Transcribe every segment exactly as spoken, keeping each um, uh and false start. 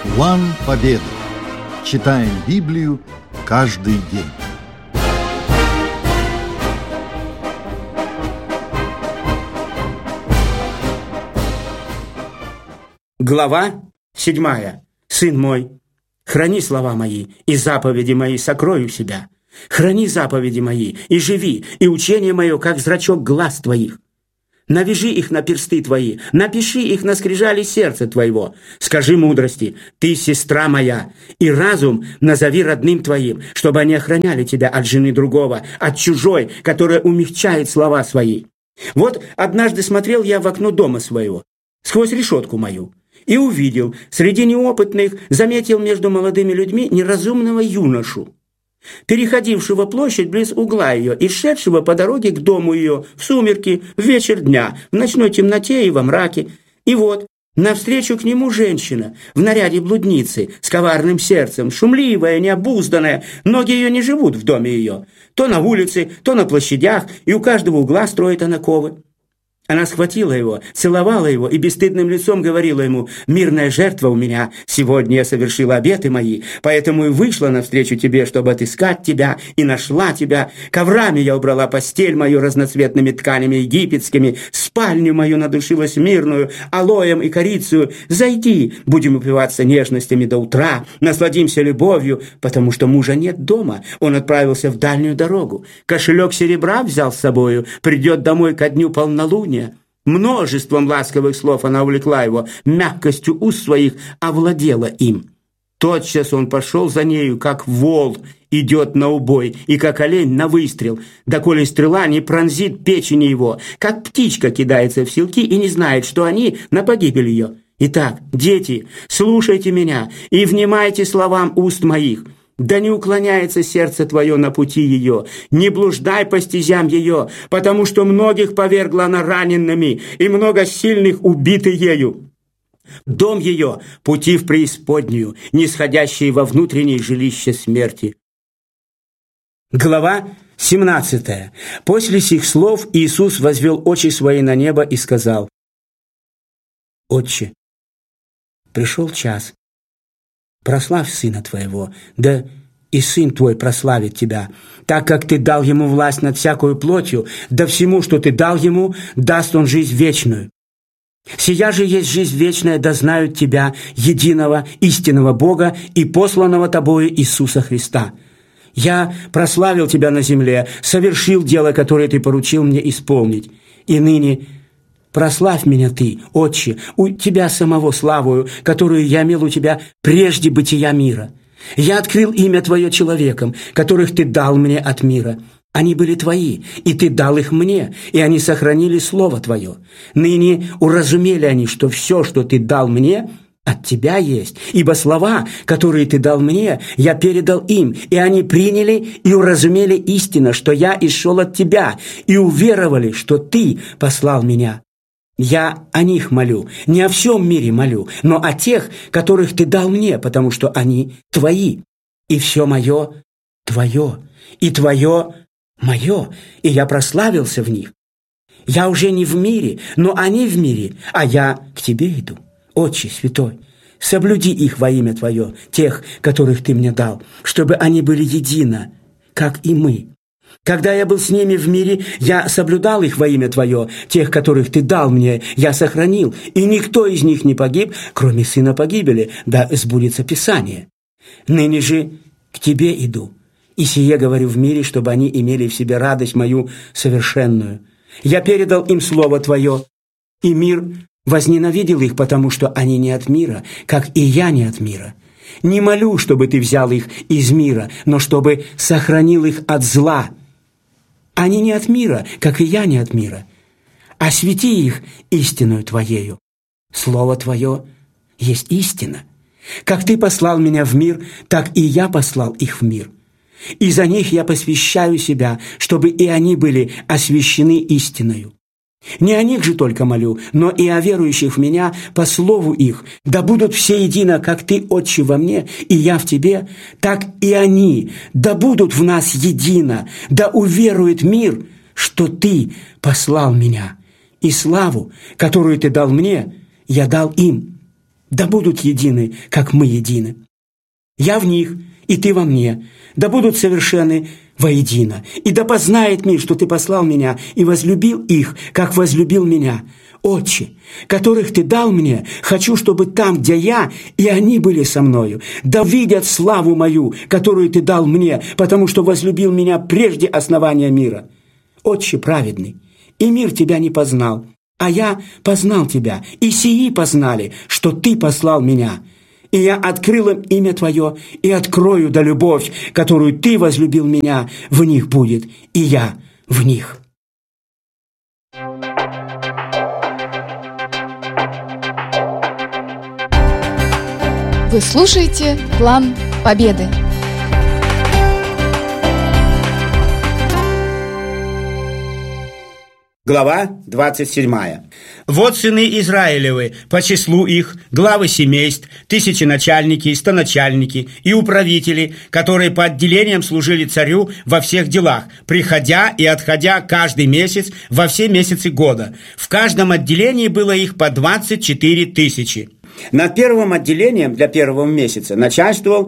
План победы. Читаем Библию каждый день. Глава седьмая. Сын мой, храни слова мои, и заповеди мои сокрою себя. Храни заповеди мои, и живи, и учение мое, как зрачок глаз твоих. Навяжи их на персты твои, напиши их на скрижали сердца твоего. Скажи мудрости, ты сестра моя, и разум назови родным твоим, чтобы они охраняли тебя от жены другого, от чужой, которая умягчает слова свои. Вот однажды смотрел я в окно дома своего, сквозь решетку мою, и увидел, среди неопытных заметил между молодыми людьми неразумного юношу, переходившего площадь близ угла ее и шедшего по дороге к дому ее в сумерки, в вечер дня, в ночной темноте и во мраке. И вот навстречу к нему женщина в наряде блудницы, с коварным сердцем, шумливая, необузданная, ноги ее не живут в доме ее, то на улице, то на площадях, и у каждого угла строит она ковы. Она схватила его, целовала его и бесстыдным лицом говорила ему: «Мирная жертва у меня, сегодня я совершила обеты мои, поэтому и вышла навстречу тебе, чтобы отыскать тебя, и нашла тебя. Коврами я убрала постель мою разноцветными тканями египетскими, спальню мою надушила смирную, алоем и корицею. Зайди, будем упиваться нежностями до утра, насладимся любовью, потому что мужа нет дома, он отправился в дальнюю дорогу. Кошелек серебра взял с собою, придет домой ко дню полнолуния». Множеством ласковых слов она увлекла его, мягкостью уст своих овладела им. Тотчас он пошел за нею, как вол идет на убой, и как олень на выстрел, доколе стрела не пронзит печени его, как птичка кидается в селки и не знает, что они на погибель ее. Итак, дети, слушайте меня и внимайте словам уст моих. Да не уклоняется сердце твое на пути ее, не блуждай по стезям ее, потому что многих повергла она раненными, и много сильных убиты ею. Дом ее – пути в преисподнюю, нисходящие во внутреннее жилище смерти». Глава семнадцатая. После сих слов Иисус возвел очи свои на небо и сказал: «Отче, пришел час. Прославь Сына Твоего, да и Сын Твой прославит Тебя, так как Ты дал Ему власть над всякою плотью, да всему, что Ты дал Ему, даст Он жизнь вечную. Сия же есть жизнь вечная, да знают Тебя, единого истинного Бога и посланного Тобою Иисуса Христа. Я прославил Тебя на земле, совершил дело, которое Ты поручил мне исполнить, и ныне прославь меня Ты, Отче, у Тебя самого славою, которую я имел у Тебя прежде бытия мира. Я открыл имя Твое человекам, которых Ты дал мне от мира. Они были Твои, и Ты дал их мне, и они сохранили Слово Твое. Ныне уразумели они, что все, что Ты дал мне, от Тебя есть, ибо слова, которые Ты дал мне, я передал им, и они приняли и уразумели истину, что я исшел от Тебя, и уверовали, что Ты послал меня. Я о них молю, не о всем мире молю, но о тех, которых Ты дал мне, потому что они Твои. И все мое Твое, и Твое мое, и я прославился в них. Я уже не в мире, но они в мире, а я к Тебе иду. Отче Святой, соблюди их во имя Твое, тех, которых Ты мне дал, чтобы они были едино, как и мы. Когда я был с ними в мире, я соблюдал их во имя Твое, тех, которых Ты дал мне, я сохранил, и никто из них не погиб, кроме сына погибели, да сбудется Писание. Ныне же к Тебе иду, и сие говорю в мире, чтобы они имели в себе радость мою совершенную. Я передал им Слово Твое, и мир возненавидел их, потому что они не от мира, как и я не от мира. Не молю, чтобы Ты взял их из мира, но чтобы сохранил их от зла. Они не от мира, как и я не от мира. Освети их истиною Твоею. Слово Твое есть истина. Как Ты послал меня в мир, так и я послал их в мир. И за них я посвящаю себя, чтобы и они были освящены истиною. Не о них же только молю, но и о верующих в Меня по слову их, да будут все едино, как Ты, Отче, во мне, и я в Тебе, так и они, да будут в нас едино, да уверует мир, что Ты послал Меня, и славу, которую Ты дал мне, я дал им, да будут едины, как мы едины. Я в них, и ты во мне, да будут совершенны воедино. И да познает мир, что ты послал меня и возлюбил их, как возлюбил меня. Отче, которых ты дал мне, хочу, чтобы там, где я, и они были со мною. Да видят славу мою, которую ты дал мне, потому что возлюбил меня прежде основания мира. Отче праведный, и мир тебя не познал, а я познал тебя, и сии познали, что ты послал меня. И я открыл им имя Твое, и открою да любовь, которую Ты возлюбил меня, в них будет, и я в них». Вы слушаете «План Победы». Глава двадцать седьмая. «Вот сыны Израилевы, по числу их, главы семейств, тысяченачальники, стоначальники и управители, которые по отделениям служили царю во всех делах, приходя и отходя каждый месяц во все месяцы года. В каждом отделении было их по двадцать четыре тысячи. Над первым отделением для первого месяца начальствовал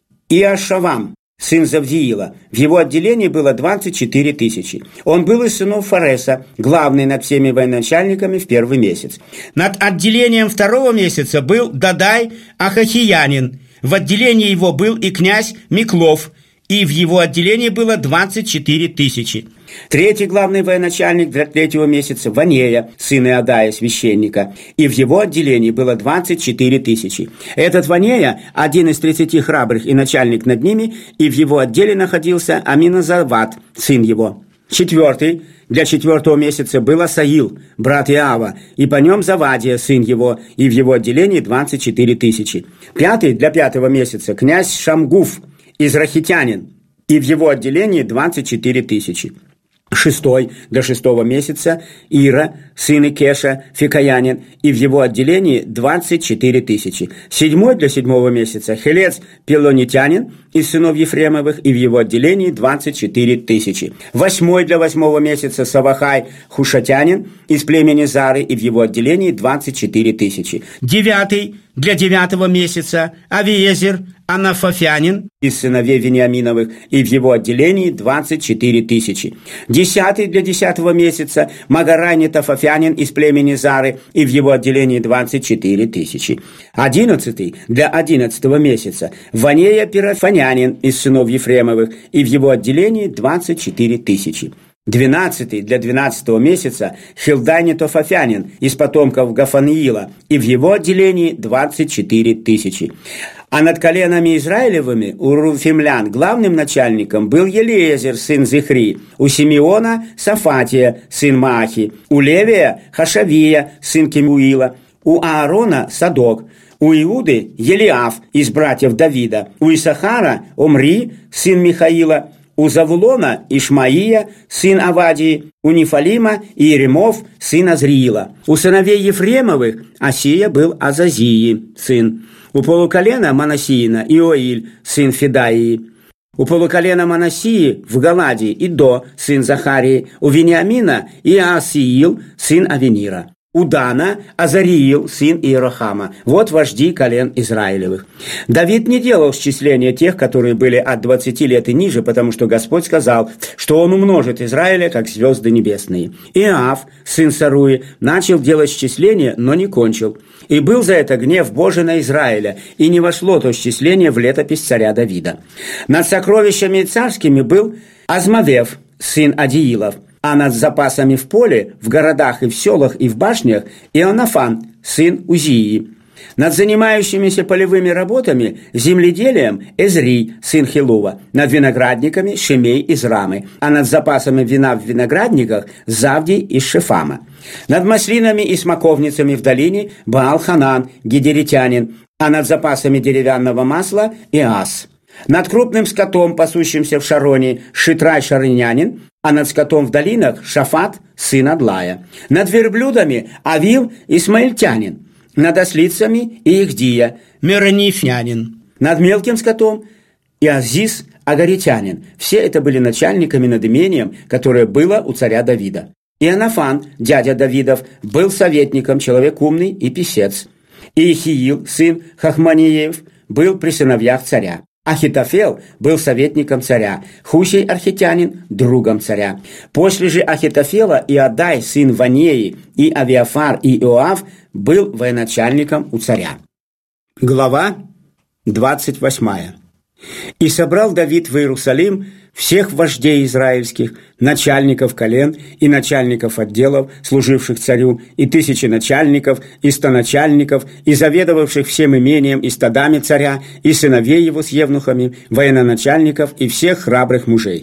Иошавам, сын Завдиила. В его отделении было двадцать четыре тысячи. Он был из сынов Фареса, главный над всеми военачальниками в первый месяц. Над отделением второго месяца был Дадай Ахахиянин. В отделении его был и князь Миклов, и в его отделении было двадцать четыре тысячи. Третий главный военачальник для третьего месяца – Ванея, сын Иодая, священника, и в его отделении было двадцать четыре тысячи. Этот Ванея – один из тридцати храбрых и начальник над ними, и в его отделе находился Аминазават, сын его. Четвертый для четвертого месяца был Асаил, брат Иава, и по нем Завадия, сын его, и в его отделении двадцать четыре тысячи. Пятый для пятого месяца – князь Шамгуф, израхитянин, и в его отделении двадцать четыре тысячи. Шестой до шестого месяца Ира, сын Икеша, фикаянин, и в его отделении двадцать четыре тысячи. Седьмой для седьмого месяца Хелец, пелонитянин, из сынов Ефремовых, и в его отделении двадцать четыре тысячи. Восьмой для восьмого месяца Савахай, хушатянин, из племени Зары, и в его отделении двадцать четыре тысячи. Девятый для девятого месяца Авиезер, Анафафянин, из сыновей Вениаминовых, и в его отделении двадцать четыре тысячи. Десятый для десятого месяца Магарай Тафафянин, из племени Зары, и в его отделении двадцать четыре тысячи. Одиннадцатый для одиннадцатого месяца Ванея Пирафанянин, из сынов Ефремовых, и в его отделении двадцать четыре тысячи. Двенадцатый для двенадцатого месяца Хилдай Тофафянин, из потомков Гафаниила, и в его отделении двадцать четыре тысячи. А над коленами Израилевыми у руфимлян главным начальником был Елиезер, сын Зихри, у Симеона Сафатия, сын Маахи, у Левия Хашавия, сын Кемуила, у Аарона Садок, у Иуды Елиаф из братьев Давида, у Исахара Омри, сын Михаила, у Завулона Ишмаия, сын Авадии, у Нефалима Иеремов, сын Азриила. У сыновей Ефремовых Асия был Азазии, сын. У полуколена Манасиина Иоиль, сын Федаии. У полуколена Манасии в Галаде Идо, сын Захарии. У Вениамина Иоасиил, сын Авенира. У Дана Азариил, сын Иерохама. Вот вожди колен Израилевых. Давид не делал счисления тех, которые были от двадцати лет и ниже, потому что Господь сказал, что он умножит Израиля, как звезды небесные. Иав, сын Саруи, начал делать счисление, но не кончил. И был за это гнев Божий на Израиля, и не вошло то счисление в летопись царя Давида. Над сокровищами царскими был Азмавев, сын Адиилов, а над запасами в поле, в городах и в селах и в башнях Ионафан, сын Узии. Над занимающимися полевыми работами, земледелием Эзрий, сын Хилува, над виноградниками Шемей из Рамы, а над запасами вина в виноградниках Завдий из Шефама. Над маслинами и смоковницами в долине Баал-Ханан, гедеритянин, а над запасами деревянного масла Иас. Над крупным скотом, пасущимся в Шароне, Шитрай шарынянин, а над скотом в долинах Шафат, сын Адлая. Над верблюдами Авил Исмаильтянин, над ослицами Ихдия, Меронифнянин. Над мелким скотом Иазис Агаритянин. Все это были начальниками над имением, которое было у царя Давида. Ионафан, дядя Давидов, был советником, человек умный и писец. Иехиил, сын Хахманиев, был при сыновьях царя. Ахитофел был советником царя, Хусей архитянин – другом царя. После же Ахитофела Иодай, сын Ванеи, и Авиафар, и Иоав был военачальником у царя. Глава двадцать восьмая. «И собрал Давид в Иерусалим всех вождей израильских, начальников колен и начальников отделов, служивших царю, и тысячи начальников, и стоначальников, и заведовавших всем имением и стадами царя, и сыновей его с евнухами, военачальников и всех храбрых мужей.